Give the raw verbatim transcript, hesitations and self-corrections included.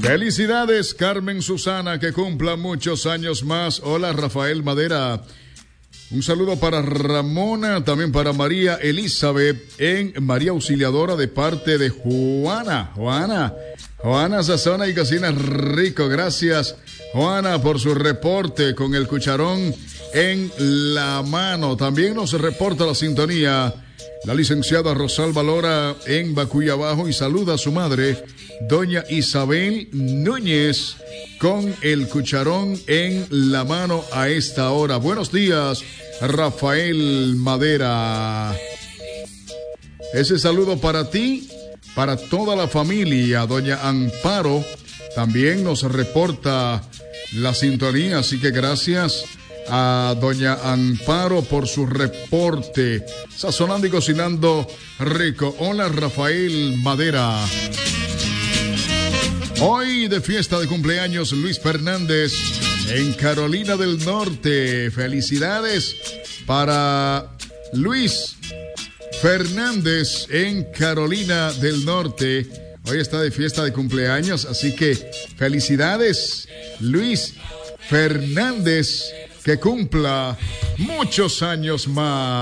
Felicidades, Carmen Susana, que cumpla muchos años más. Hola, Rafael Madera. Un saludo para Ramona, también para María Elizabeth en María Auxiliadora de parte de Juana. Juana, Juana sazona y cocina rico. Gracias, Juana, por su reporte con el cucharón en la mano. También nos reporta la sintonía la licenciada Rosalba Lora en Bacuya Abajo y saluda a su madre, doña Isabel Núñez, con el cucharón en la mano a esta hora. Buenos días, Rafael Madera. Ese saludo para ti, para toda la familia. Doña Amparo también nos reporta la sintonía, así que gracias a doña Amparo por su reporte. Sazonando y cocinando rico. Hola, Rafael Madera. Hoy de fiesta de cumpleaños Luis Fernández en Carolina del Norte. Felicidades para Luis Fernández en Carolina del Norte. Hoy está de fiesta de cumpleaños, así que felicidades, Luis Fernández, que cumpla muchos años más.